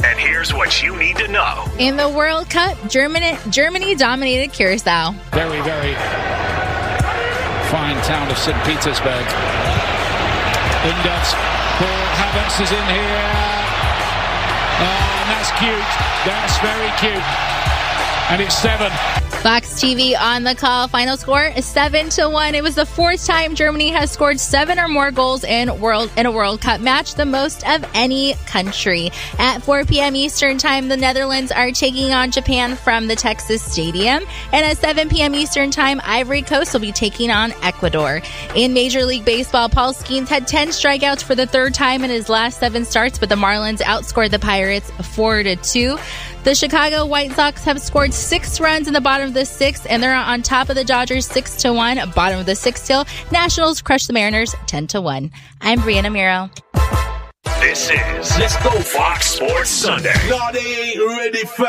And here's what you need to know. In the World Cup, Germany dominated Curacao. Very, very fine town of St. Petersburg. Indus, Paul Havertz is in here. Oh, and that's cute. That's very cute. And it's 7. Fox TV on the call. Final score is 7-1. It was the 4th time Germany has scored 7 or more goals in a World Cup match, the most of any country. At 4 p.m. Eastern Time, the Netherlands are taking on Japan from the Texas Stadium. And at 7 p.m. Eastern Time, Ivory Coast will be taking on Ecuador. In Major League Baseball, Paul Skeens had 10 strikeouts for the 3rd time in his last 7 starts, but the Marlins outscored the Pirates 4-2. The Chicago White Sox have scored 6 runs in the bottom of the 6th, and they're on top of the Dodgers 6-1. Bottom of the 6th still. Nationals crushed the Mariners 10-1. I'm Brianna Miro. This is Let's Go Fox Sports Sunday. No, they ain't ready for